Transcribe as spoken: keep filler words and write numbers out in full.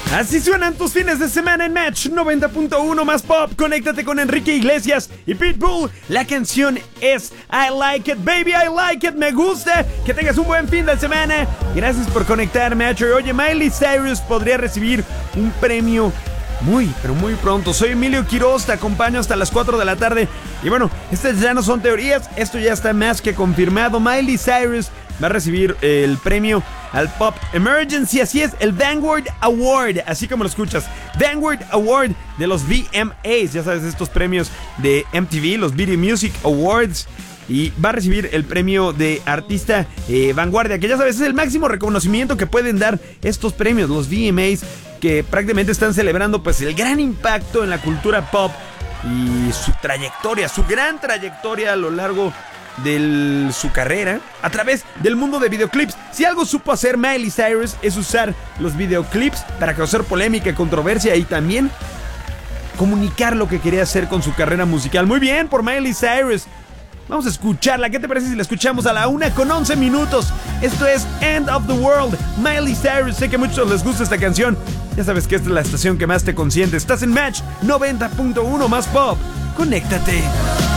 Así suenan tus fines de semana en Match noventa punto uno más pop. Conéctate con Enrique Iglesias y Pitbull. La canción es I Like It, Baby, I Like It. Me gusta. Que tengas un buen fin de semana. Gracias por conectar, Match. Oye, Miley Cyrus podría recibir un premio muy, pero muy pronto. Soy Emilio Quiroz, te acompaño hasta las cuatro de la tarde. Y bueno, estas ya no son teorías, esto ya está más que confirmado. Miley Cyrus va a recibir el premio al Pop Emergency, así es, el Vanguard Award, así como lo escuchas, Vanguard Award de los V M As, ya sabes, estos premios de M T V, los Video Music Awards. Y va a recibir el premio de artista eh, vanguardia, que ya sabes, es el máximo reconocimiento que pueden dar estos premios, los V M As, que prácticamente están celebrando pues el gran impacto en la cultura pop y su trayectoria, su gran trayectoria a lo largo de su carrera a través del mundo de videoclips. Si algo supo hacer Miley Cyrus es usar los videoclips para causar polémica y controversia y también comunicar lo que quería hacer con su carrera musical. Muy bien por Miley Cyrus. Vamos a escucharla. ¿Qué te parece si la escuchamos a la una con once minutos? Esto es End of the World, Miley Cyrus. Sé que a muchos les gusta esta canción. Ya sabes que esta es la estación que más te consiente. Estás en Match noventa punto uno más pop. Conéctate.